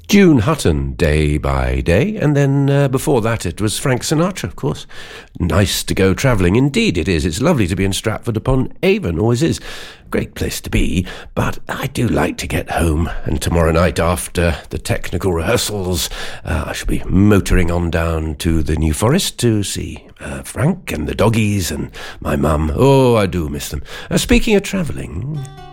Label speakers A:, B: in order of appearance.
A: June Hutton, Day by Day, and then before that it was Frank Sinatra, of course. Nice to go travelling, indeed it is. It's lovely to be in Stratford-upon-Avon, always is. Great place to be, but I do like to get home, and tomorrow night after the technical rehearsals, I shall be motoring on down to the New Forest to see Frank and the doggies and my mum. Oh, I do miss them. Speaking of travelling...